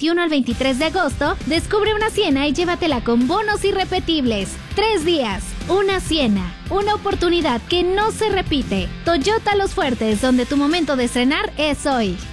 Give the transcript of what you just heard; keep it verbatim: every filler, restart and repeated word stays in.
veintiuno al veintitrés de agosto, descubre una Siena y llévatela con bonos irrepetibles. Tres días, una Siena, una oportunidad que no se repite. Toyota Los Fuertes, donde tu momento de estrenar es hoy.